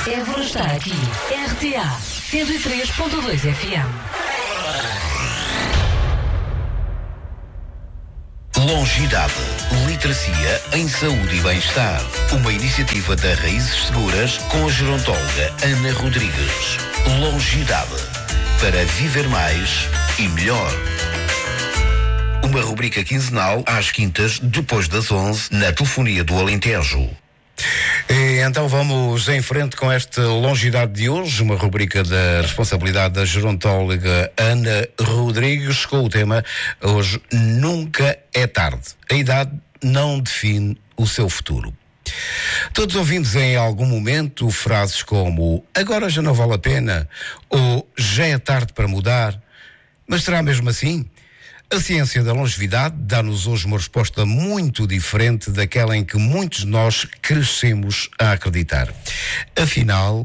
Évora está aqui. RTA 103.2 FM. Longidade, literacia em saúde e bem-estar. Uma iniciativa da Raízes Seguras com a gerontóloga Ana Rodrigues. Longidade, para viver mais e melhor. Uma rubrica quinzenal às quintas, depois das 11, na Telefonia do Alentejo. E então vamos em frente com esta Longidade de hoje, uma rubrica da responsabilidade da gerontóloga Ana Rodrigues, com o tema hoje: nunca é tarde. A idade não define o seu futuro. Todos ouvimos em algum momento frases como agora já não vale a pena ou já é tarde para mudar. Mas será mesmo assim? A ciência da longevidade dá-nos hoje uma resposta muito diferente daquela em que muitos de nós crescemos a acreditar. Afinal,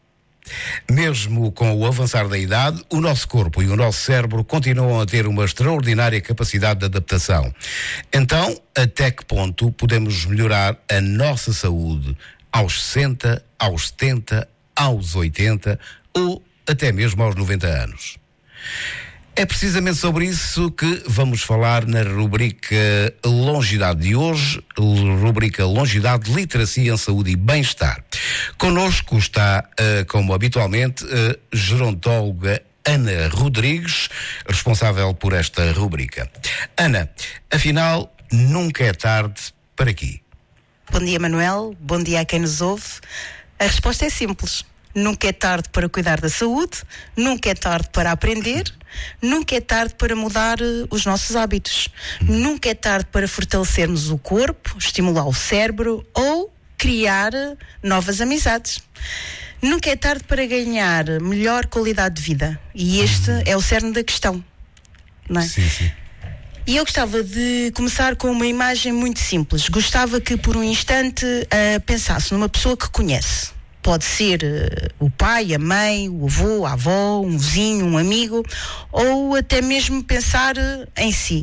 mesmo com o avançar da idade, o nosso corpo e o nosso cérebro continuam a ter uma extraordinária capacidade de adaptação. Então, até que ponto podemos melhorar a nossa saúde aos 60, aos 70, aos 80 ou até mesmo aos 90 anos? É precisamente sobre isso que vamos falar na rubrica Longidade de hoje, rubrica Longidade, Literacia em Saúde e Bem-Estar. Connosco está, como habitualmente, a gerontóloga Ana Rodrigues, responsável por esta rubrica. Ana, afinal, nunca é tarde para quê? Bom dia, Manuel. Bom dia a quem nos ouve. A resposta é simples. Nunca é tarde para cuidar da saúde, nunca é tarde para aprender, nunca é tarde para mudar os nossos hábitos, nunca é tarde para fortalecermos o corpo, estimular o cérebro ou criar novas amizades. Nunca é tarde para ganhar melhor qualidade de vida. E este é o cerne da questão, não é? Sim, sim. E eu gostava de começar com uma imagem muito simples. Gostava que por um instante pensasse numa pessoa que conhece. Pode ser o pai, a mãe, o avô, a avó, um vizinho, um amigo, ou até mesmo pensar em si.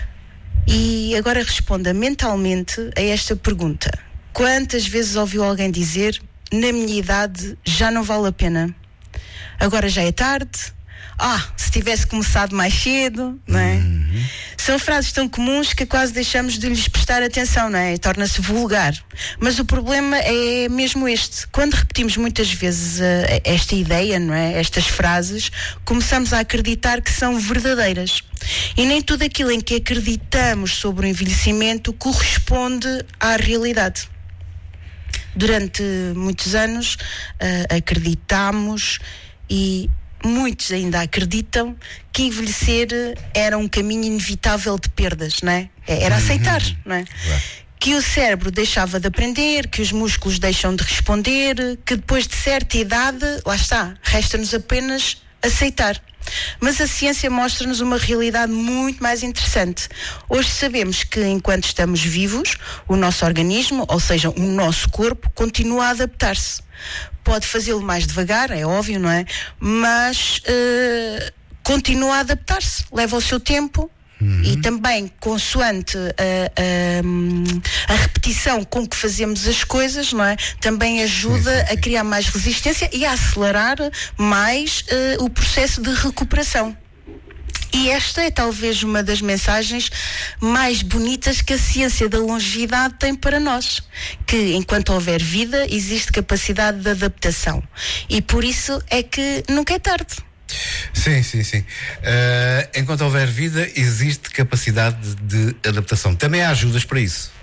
E agora responda mentalmente a esta pergunta. Quantas vezes ouviu alguém dizer: na minha idade já não vale a pena? Agora já é tarde? Se tivesse começado mais cedo, não é? São frases tão comuns que quase deixamos de lhes prestar atenção, não é? Torna-se vulgar. Mas o problema é mesmo este. Quando repetimos muitas vezes esta ideia, não é? Estas frases, começamos a acreditar que são verdadeiras. E nem tudo aquilo em que acreditamos sobre o envelhecimento corresponde à realidade. Durante muitos anos acreditamos e muitos ainda acreditam que envelhecer era um caminho inevitável de perdas, não é? Era aceitar, não é? Que o cérebro deixava de aprender, que os músculos deixam de responder, que depois de certa idade, lá está, resta-nos apenas aceitar. Mas a ciência mostra-nos uma realidade muito mais interessante. Hoje sabemos que enquanto estamos vivos, o nosso organismo, ou seja, o nosso corpo, continua a adaptar-se. Pode fazê-lo mais devagar, é óbvio, não é? Mas continua a adaptar-se, leva o seu tempo. E também, consoante a repetição com que fazemos as coisas, não é? Também ajuda a criar mais resistência e a acelerar mais o processo de recuperação. E esta é talvez uma das mensagens mais bonitas que a ciência da longevidade tem para nós. Que enquanto houver vida, existe capacidade de adaptação. E por isso é que nunca é tarde. Sim. Enquanto houver vida, existe capacidade de adaptação. Também há ajudas para isso.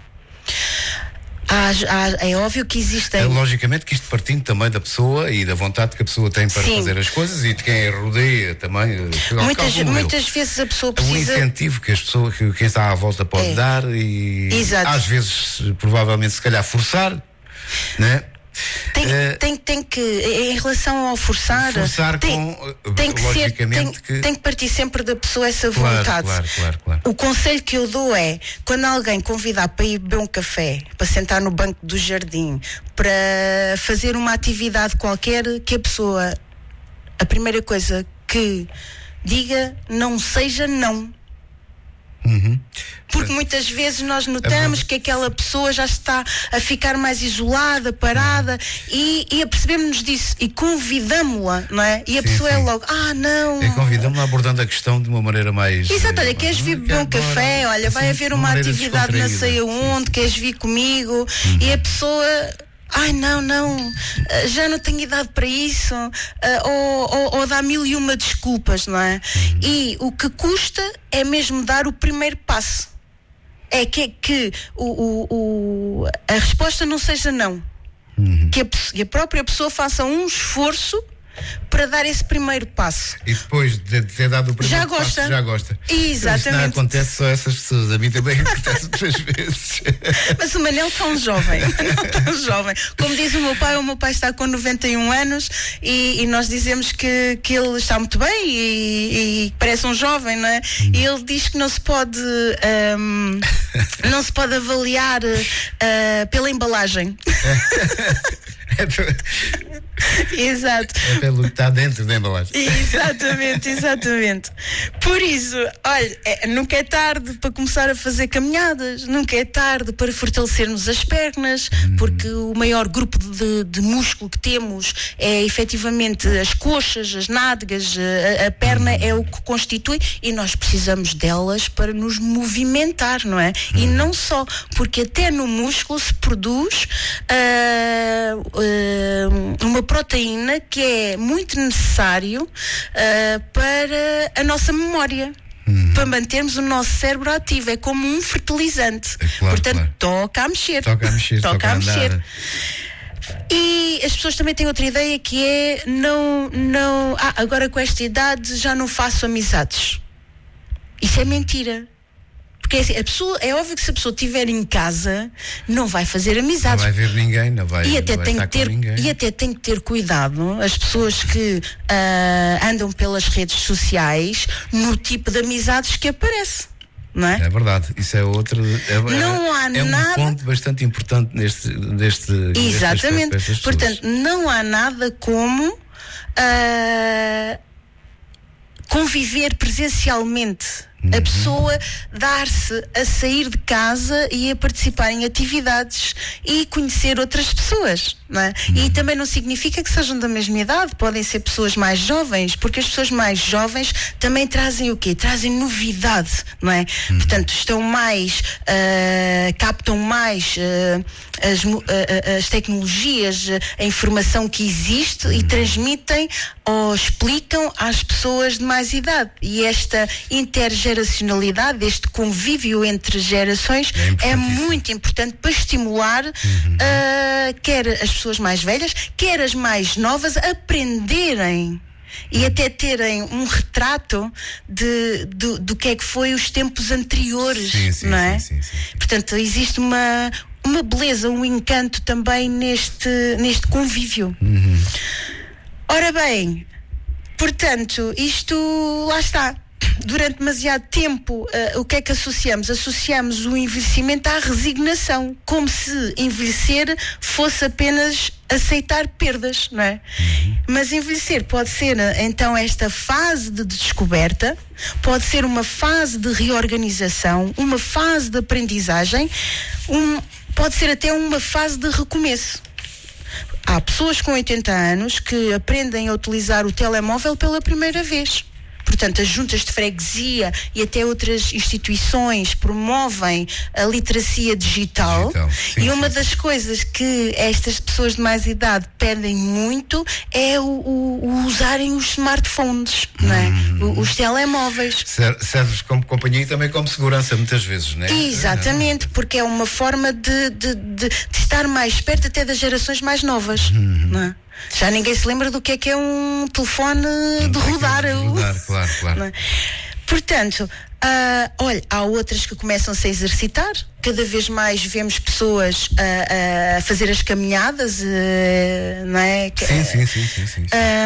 É óbvio que existem. Logicamente que isto partindo também da pessoa e da vontade que a pessoa tem para fazer as coisas e de quem a rodeia também. Muitas vezes a pessoa precisa. Um incentivo que quem está à volta pode dar e às vezes, provavelmente, se calhar forçar, né? Tem que, em relação ao forçar tem que partir sempre da pessoa essa vontade. Claro. O conselho que eu dou é: quando alguém convidar para ir beber um café, para sentar no banco do jardim, para fazer uma atividade qualquer, que a pessoa, a primeira coisa que diga não seja não. Porque muitas vezes nós notamos que aquela pessoa já está a ficar mais isolada, parada, e apercebemos-nos disso e convidamos-la, não é? E a pessoa é logo, não. E convidamos-la abordando a questão de uma maneira mais... Exato, olha, queres vir beber um café? Olha, vai haver uma atividade não sei aonde, queres vir comigo? E a pessoa... não, já não tenho idade para isso, ou dá 1001 desculpas, não é? E o que custa é mesmo dar o primeiro passo. É que a resposta não seja não. Que a própria pessoa faça um esforço para dar esse primeiro passo. E depois de ter dado o primeiro passo, já gosta. Exatamente. Isso não acontece só a essas pessoas, a mim também acontece outras vezes. Mas o Manel está um jovem. Como diz o meu pai está com 91 anos e nós dizemos que ele está muito bem e parece um jovem, não é? E ele diz que não se pode avaliar pela embalagem. Exato. É pelo que está dentro da embalagem. Exatamente. Por isso, olha, nunca é tarde para começar a fazer caminhadas, nunca é tarde para fortalecermos as pernas, porque o maior grupo de músculo que temos é efetivamente as coxas, as nádegas, a perna é o que constitui e nós precisamos delas para nos movimentar, não é? E não só, porque até no músculo se produz uma proteína que é muito necessário para a nossa memória, para mantermos o nosso cérebro ativo. É como um fertilizante. Portanto, toca a mexer. Toca a mexer. E as pessoas também têm outra ideia que é agora com esta idade já não faço amizades. Isso é mentira. Porque assim, é óbvio que se a pessoa estiver em casa não vai fazer amizades. Não vai ver ninguém, não vai, e até não vai estar com ninguém. E até tem que ter cuidado as pessoas que andam pelas redes sociais no tipo de amizades que aparece. Não é? É verdade, isso é outro. Não há nada. Um ponto bastante importante neste exatamente. Aspecto, portanto, não há nada como conviver presencialmente. A pessoa dar-se a sair de casa e a participar em atividades e conhecer outras pessoas, não é? E também não significa que sejam da mesma idade, podem ser pessoas mais jovens, porque as pessoas mais jovens também trazem o quê? Trazem novidade, não é? Portanto, estão mais, captam mais as tecnologias, a informação que existe e transmitem ou explicam às pessoas de mais idade. E esta intergeracionalidade, este convívio entre gerações é muito importante para estimular quer as pessoas mais velhas, quer as mais novas a aprenderem e até terem um retrato do que é que foi os tempos anteriores, não é? Sim. Portanto, existe uma beleza, um encanto também neste convívio. Ora bem, portanto, isto lá está. Durante demasiado tempo, o que é que associamos? Associamos o envelhecimento à resignação, como se envelhecer fosse apenas aceitar perdas, não é? Mas envelhecer pode ser, então, esta fase de descoberta, pode ser uma fase de reorganização, uma fase de aprendizagem, pode ser até uma fase de recomeço. Há pessoas com 80 anos que aprendem a utilizar o telemóvel pela primeira vez. Portanto, as juntas de freguesia e até outras instituições promovem a literacia digital. E uma das coisas que estas pessoas de mais idade pedem muito é o usarem os smartphones, não é? Os telemóveis. Serves como companhia e também como segurança muitas vezes, não é? Exatamente, porque é uma forma de estar mais perto até das gerações mais novas, não é? Já ninguém se lembra do que é um telefone de rodar. Claro. É? Portanto, olha, há outras que começam-se a exercitar. Cada vez mais vemos pessoas a fazer as caminhadas, não é? Sim.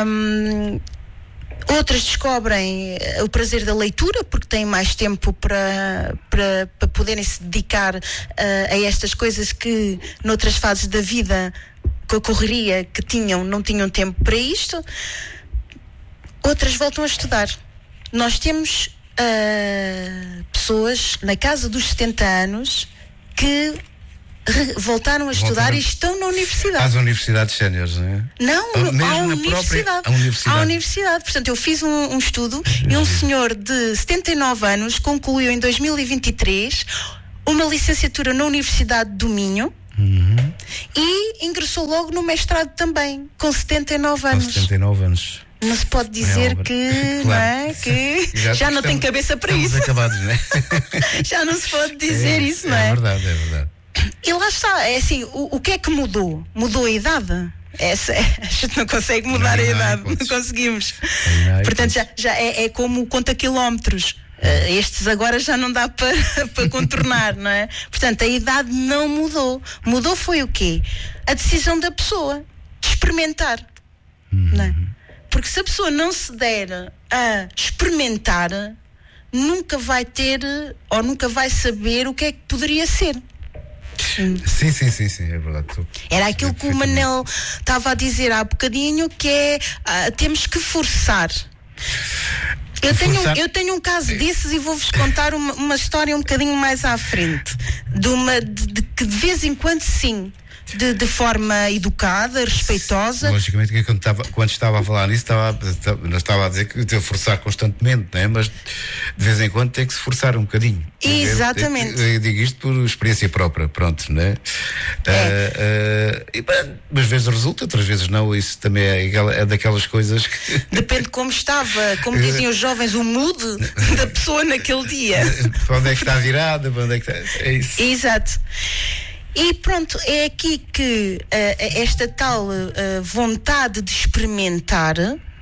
Outras descobrem o prazer da leitura porque têm mais tempo para poderem se dedicar a estas coisas que noutras fases da vida, com a correria que não tinham tempo para isto. Outras voltam a estudar. Nós temos pessoas na casa dos 70 anos que voltaram a estudar e estão na universidade. Às universidades séniores, não é? Não, à universidade. À universidade. Portanto, eu fiz um estudo e um senhor de 79 anos concluiu em 2023 uma licenciatura na Universidade do Minho. E ingressou logo no mestrado também, com 79 anos. Com 79 anos. Não se pode dizer que, claro, não é? Que já não tem cabeça para isso. Acabados, não é? Já não se pode dizer isso, não é? É verdade, é verdade. E lá está, é assim, o que é que mudou? Mudou a idade? A gente não consegue mudar a idade, não conseguimos. Portanto, já é como conta quilómetros. Estes agora já não dá para contornar, não é? Portanto, a idade não mudou. Mudou foi o quê? A decisão da pessoa de experimentar, não é? Porque se a pessoa não se der a experimentar, nunca vai ter ou nunca vai saber o que é que poderia ser. Sim, é verdade. Era aquilo que o Manel estava a dizer há bocadinho, que é temos que forçar. Eu tenho um caso desses e vou-vos contar uma história um bocadinho mais à frente. Que de vez em quando, sim, de forma educada, respeitosa. Logicamente que quando estava a falar nisso, não estava a dizer que devo forçar constantemente, não é? Mas de vez em quando tem que se forçar um bocadinho. Exatamente. Eu digo isto por experiência própria, pronto, não é? Mas às vezes resulta, outras vezes não. Isso também é daquelas coisas que... Depende como estava, como diziam os jovens, o mood da pessoa naquele dia. Para onde é que está virada, para onde é que está... É isso. Exato. E pronto, é aqui que esta tal vontade de experimentar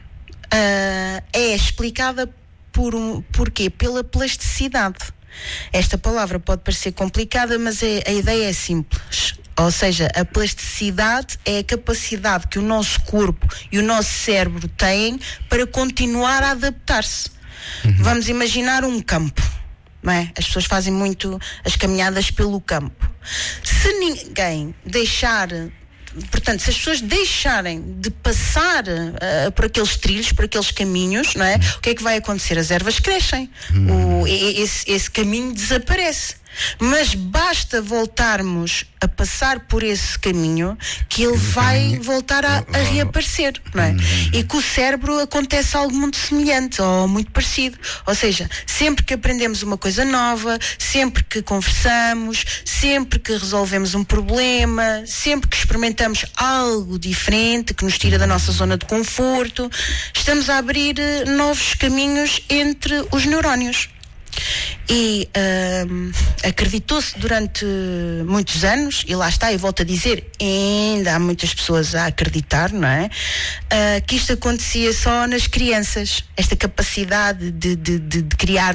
é explicada porquê? Pela plasticidade. Esta palavra pode parecer complicada, mas a ideia é simples. Ou seja, a plasticidade é a capacidade que o nosso corpo e o nosso cérebro têm para continuar a adaptar-se. Vamos imaginar um campo. Não é? As pessoas fazem muito as caminhadas pelo campo. Se ninguém deixar, portanto, se as pessoas deixarem de passar por aqueles trilhos, por aqueles caminhos, não é? O que é que vai acontecer? As ervas crescem, esse caminho desaparece. Mas basta voltarmos a passar por esse caminho que ele vai voltar a reaparecer, não é? E com o cérebro acontece algo muito semelhante ou muito parecido. Ou seja, sempre que aprendemos uma coisa nova, sempre que conversamos, sempre que resolvemos um problema, sempre que experimentamos algo diferente que nos tira da nossa zona de conforto, estamos a abrir novos caminhos entre os neurónios. E acreditou-se durante muitos anos, e lá está, e volto a dizer, ainda há muitas pessoas a acreditar, não é? Que isto acontecia só nas crianças, esta capacidade de criar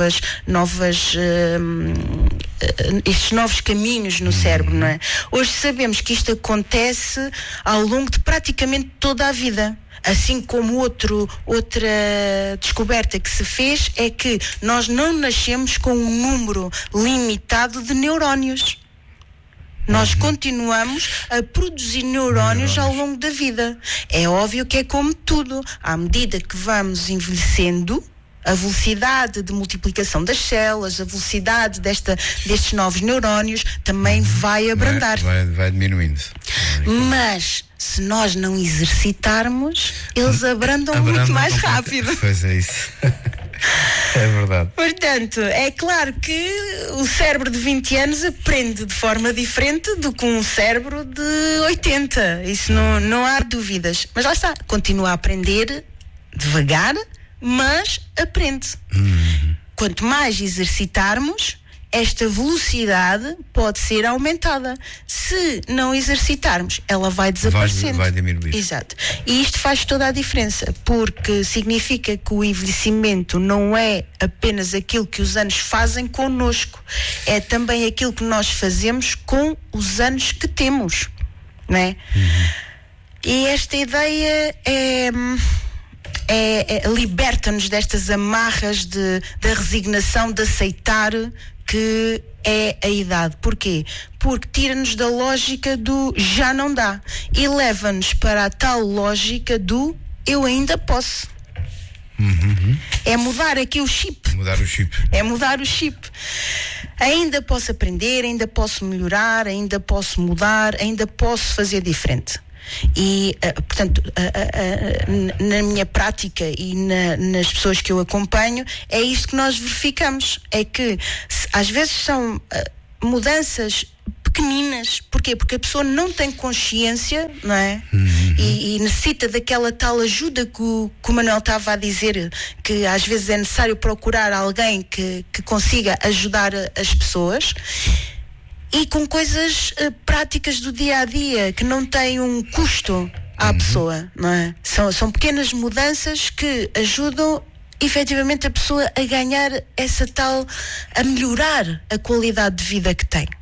estes novos caminhos no cérebro, não é? Hoje sabemos que isto acontece ao longo de praticamente toda a vida. Assim como outra descoberta que se fez é que nós não nascemos com um número limitado de neurónios. Nós continuamos a produzir neurónios ao longo da vida. É óbvio que é como tudo. À medida que vamos envelhecendo, a velocidade de multiplicação das células, a velocidade destes novos neurónios também vai abrandar. Vai diminuindo. Mas se nós não exercitarmos, eles abrandam muito mais rápido. Pois é isso. É verdade. Portanto, é claro que o cérebro de 20 anos aprende de forma diferente do que um cérebro de 80. Isso não há dúvidas. Mas lá está, continua a aprender devagar, mas aprende. Quanto mais exercitarmos, esta velocidade pode ser aumentada. Se não exercitarmos, ela vai desaparecendo. Vai diminuir. Exato. E isto faz toda a diferença, porque significa que o envelhecimento não é apenas aquilo que os anos fazem connosco, é também aquilo que nós fazemos com os anos que temos, não é? E esta ideia liberta-nos destas amarras da resignação, de aceitar que é a idade. Porquê? Porque tira-nos da lógica do já não dá e leva-nos para a tal lógica do eu ainda posso. É mudar aqui o chip. Mudar o chip. É mudar o chip. Ainda posso aprender, ainda posso melhorar, ainda posso mudar, ainda posso fazer diferente. E, portanto, na minha prática e nas pessoas que eu acompanho, é isto que nós verificamos. É que às vezes são mudanças pequeninas. Porquê? Porque a pessoa não tem consciência, não é? E necessita daquela tal ajuda que o Manuel estava a dizer, que às vezes é necessário procurar alguém que consiga ajudar as pessoas. E com coisas práticas do dia a dia, que não têm um custo à pessoa, não é? São pequenas mudanças que ajudam efetivamente a pessoa a ganhar essa tal, a melhorar a qualidade de vida que tem.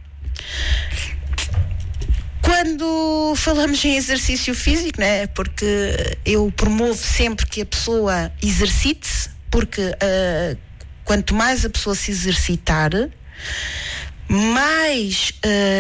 Quando falamos em exercício físico, né? Porque eu promovo sempre que a pessoa exercite-se, porque quanto mais a pessoa se exercitar, mais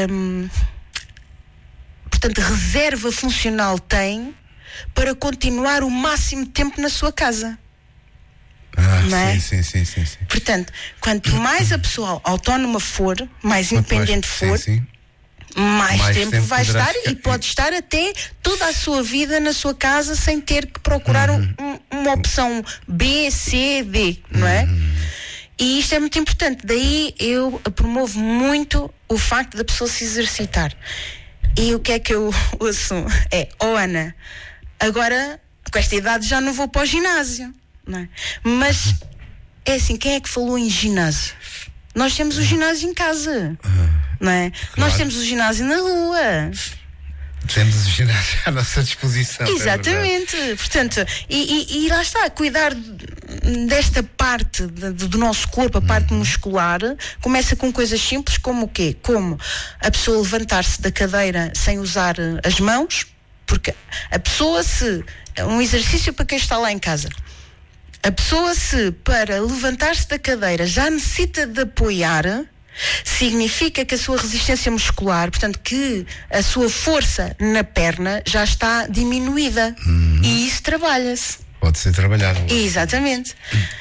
portanto, reserva funcional tem para continuar o máximo de tempo na sua casa. Não é? Sim. Portanto, quanto mais a pessoa autónoma for, mais independente for, mais tempo vai estar e pode estar até toda a sua vida na sua casa sem ter que procurar uma opção B, C, D, não é? E isto é muito importante. Daí eu promovo muito o facto da pessoa se exercitar. E o que é que eu ouço? Ana, agora com esta idade já não vou para o ginásio, não é? Mas é assim, quem é que falou em ginásio? Nós temos o ginásio em casa, não é? Claro. Nós temos o ginásio na rua. Temos o ginásio à nossa disposição. Exatamente. Portanto, e lá está, cuidar desta parte do nosso corpo, a parte muscular, começa com coisas simples como o quê? Como a pessoa levantar-se da cadeira sem usar as mãos, porque a pessoa um exercício para quem está lá em casa, a pessoa para levantar-se da cadeira já necessita de apoiar, significa que a sua resistência muscular, portanto que a sua força na perna já está diminuída. E isso trabalha-se. Pode ser trabalhado. Exatamente.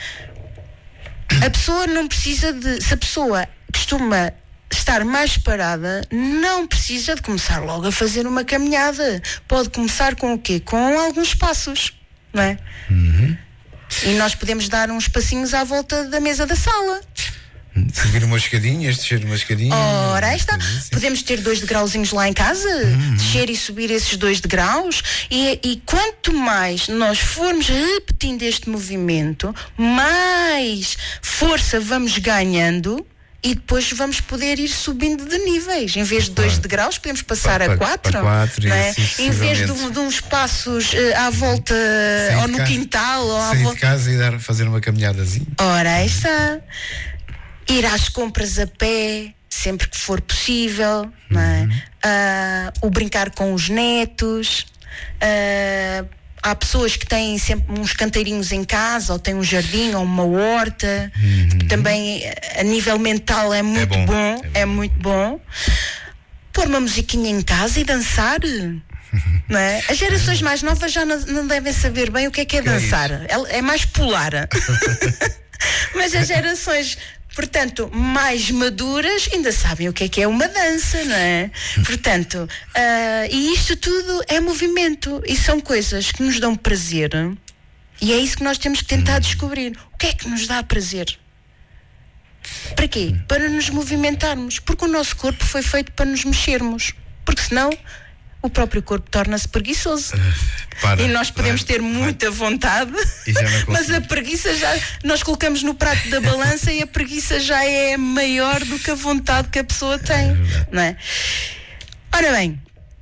A pessoa não precisa se a pessoa costuma estar mais parada, não precisa de começar logo a fazer uma caminhada. Pode começar com o quê? Com alguns passos, não é? E nós podemos dar uns passinhos à volta da mesa da sala. Subir umas escadinhas, descer umas escadinhas. Ora, aí está. Podemos ter 2 degrauzinhos lá em casa, descer e subir esses 2 degraus. E quanto mais nós formos repetindo este movimento, mais força vamos ganhando. E depois vamos poder ir subindo de níveis. Em vez de 2 degraus, podemos passar a 4. Não é? Em vez de uns passos à volta ou no quintal. Ou sair de casa e fazer uma caminhadazinha. Ora, aí está. Ir às compras a pé, sempre que for possível. Não é? O brincar com os netos. Há pessoas que têm sempre uns canteirinhos em casa, ou têm um jardim, ou uma horta. Também a nível mental é muito bom. É muito bom. Pôr uma musiquinha em casa e dançar. Não é? As gerações mais novas já não devem saber bem o que é dançar. É mais pular. Mas as gerações, portanto, mais maduras ainda sabem o que é uma dança, não é? Portanto, e isto tudo é movimento e são coisas que nos dão prazer, e é isso que nós temos que tentar descobrir. O que é que nos dá prazer? Para quê? Para nos movimentarmos, porque o nosso corpo foi feito para nos mexermos, porque senão o próprio corpo torna-se preguiçoso. E nós podemos ter muita vontade, mas a preguiça nós colocamos no prato da balança e a preguiça já é maior do que a vontade que a pessoa tem, não é? Ora bem,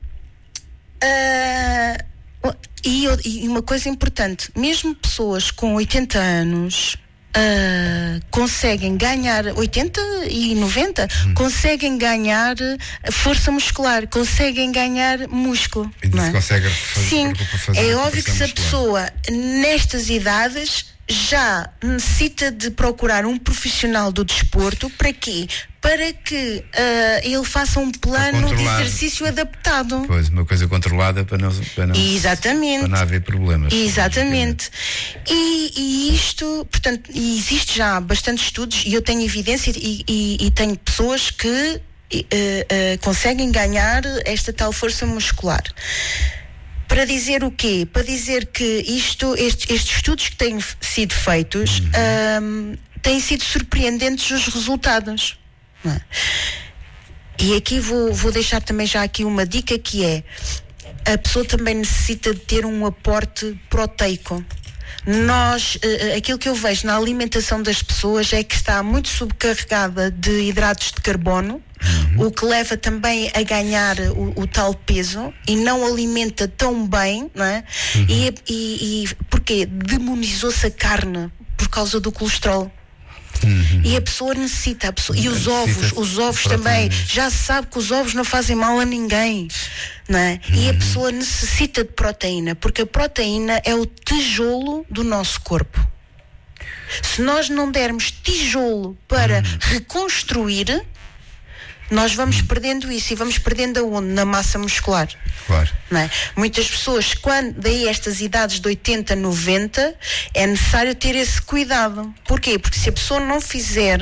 e uma coisa importante, mesmo pessoas com 80 anos conseguem ganhar 80 e 90 conseguem ganhar força muscular, conseguem ganhar músculo. E não é? Consegue Sim, é óbvio que se a pessoa nestas idades já necessita de procurar um profissional do desporto. Para quê? Para que ele faça um plano de exercício adaptado. Pois, uma coisa controlada para não Exatamente. Para não haver problemas. Exatamente. E isto, portanto, existe já bastantes estudos, e eu tenho evidência e tenho pessoas que conseguem ganhar esta tal força muscular. Para dizer o quê? Para dizer que estes estudos que têm sido feitos têm sido surpreendentes os resultados. Não é? E aqui vou deixar também já aqui uma dica, que é: a pessoa também necessita de ter um aporte proteico. Aquilo que eu vejo na alimentação das pessoas é que está muito subcarregada de hidratos de carbono, o que leva também a ganhar o tal peso, e não alimenta tão bem, não é? E porquê? Demonizou-se a carne por causa do colesterol. E a pessoa necessita, e os ovos também, já se sabe que os ovos não fazem mal a ninguém, não é? E a pessoa necessita de proteína, porque a proteína é o tijolo do nosso corpo. Se nós não dermos tijolo para reconstruir, nós vamos perdendo isso, e vamos perdendo aonde? Na massa muscular. Claro. Não é? Muitas pessoas, daí estas idades de 80, 90, é necessário ter esse cuidado. Porquê? Porque se a pessoa não fizer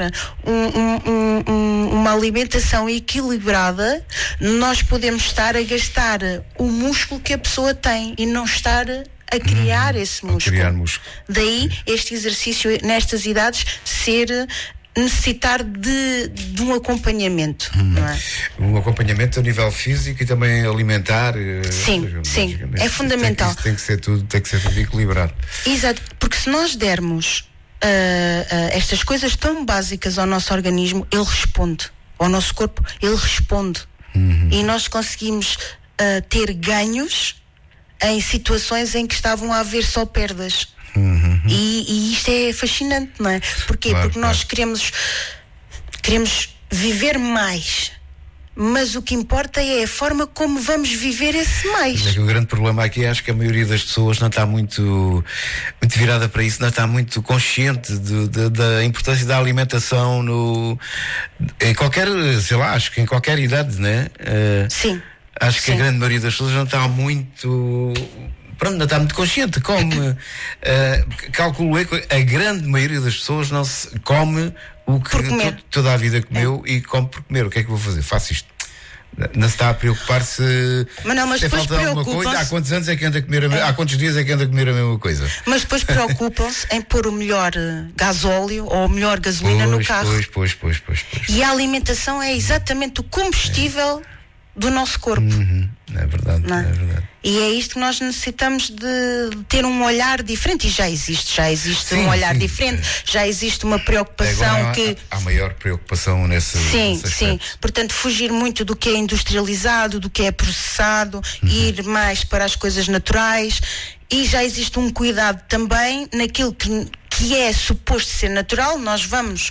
uma alimentação equilibrada, nós podemos estar a gastar o músculo que a pessoa tem e não estar a criar esse músculo. Daí este exercício nestas idades necessitar de um acompanhamento. Não é? Um acompanhamento a nível físico e também alimentar. Sim, é fundamental. Tem que ser tudo equilibrado. Exato, porque se nós dermos estas coisas tão básicas ao nosso organismo, ele responde. Ao nosso corpo, ele responde. E nós conseguimos ter ganhos em situações em que estavam a haver só perdas. E isto é fascinante, não é? Porquê? Claro, porque nós queremos viver mais, mas o que importa é a forma como vamos viver esse mais. Mas é que o grande problema aqui, acho que a maioria das pessoas não está muito virada para isso, não está muito consciente da importância da alimentação em qualquer, sei lá, acho que em qualquer idade, né? Sim. Acho que a grande maioria das pessoas não está muito... não está muito consciente. Calculo que a grande maioria das pessoas não se come o que toda a vida comeu e come por comer. O que é que vou fazer? Faço isto. Não se está a preocupar-se. Mas depois preocupam-se. Há quantos anos é que anda a comer há quantos dias é que anda a comer a mesma coisa? Mas depois preocupam-se em pôr o melhor gasóleo ou a melhor gasolina no carro. Pois. E a alimentação é exatamente o combustível do nosso corpo. É verdade, não é? É verdade. E é isto que nós necessitamos de ter um olhar diferente, e já existe um olhar diferente, já existe uma preocupação há maior preocupação nesse aspecto. Sim, portanto fugir muito do que é industrializado, do que é processado, ir mais para as coisas naturais, e já existe um cuidado também naquilo que é suposto ser natural. Nós vamos,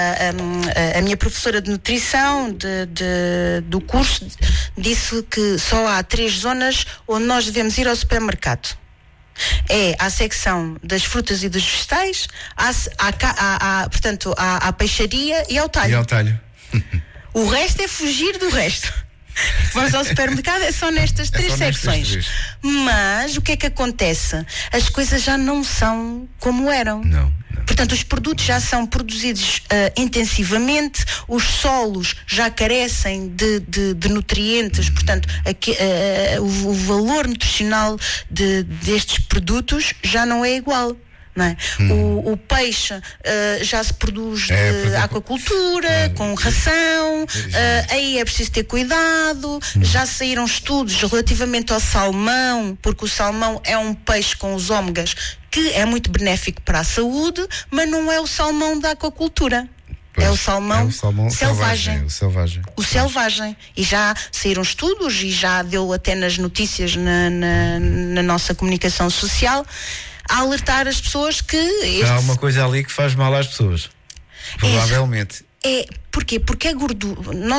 a minha professora de nutrição do curso disse que só há 3 zonas onde nós devemos ir ao supermercado. É à secção das frutas e dos vegetais, portanto, à peixaria e ao talho. O resto é fugir do resto. Vamos ao supermercado, é só nestas 3 secções. Mas o que é que acontece? As coisas já não são como eram. Não. Portanto, os produtos já são produzidos intensivamente, os solos já carecem de nutrientes, portanto, o valor nutricional destes produtos já não é igual. Não é? O peixe já se produz de aquacultura, com ração, aí é preciso ter cuidado. Já saíram estudos relativamente ao salmão, porque o salmão é um peixe com os ômegas que é muito benéfico para a saúde, mas não é o salmão da aquacultura. É o salmão selvagem. O selvagem. E já saíram estudos, e já deu até nas notícias na nossa comunicação social, a alertar as pessoas que... Há uma coisa ali que faz mal às pessoas. Provavelmente. Porquê? Porque é gordura.